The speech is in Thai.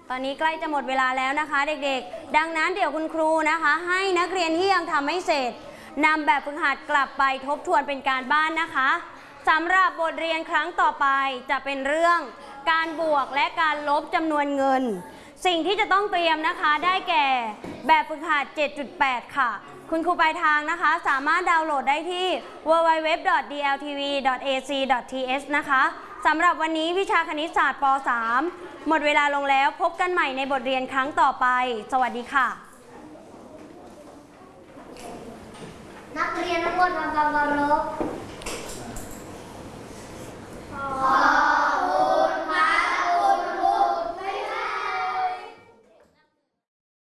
ตอนนี้ใกล้จะหมดเวลาแล้วนะคะเด็กๆดังนั้นเดี๋ยวคุณครูนะคะให้นักเรียนที่ยังทำไม่เสร็จนำแบบฝึกหัดกลับไปทบทวนเป็นการบ้านนะคะสำหรับบทเรียนครั้งต่อไปจะเป็นเรื่องการบวกและการลบจำนวนเงินสิ่งที่จะต้องเตรียมนะคะได้แก่แบบฝึกหัด 7.8 ค่ะคุณครูปลายทางนะคะสามารถดาวน์โหลดได้ที่ www.dltv.ac.th นะคะสำหรับวันนี้วิชาคณิตศาสตร์ป .3 หมดเวลาลงแล้วพบกันใหม่ในบทเรียนครั้งต่อไปสวัสดีค่ะนักเรียนทุกคนทำความเคารพ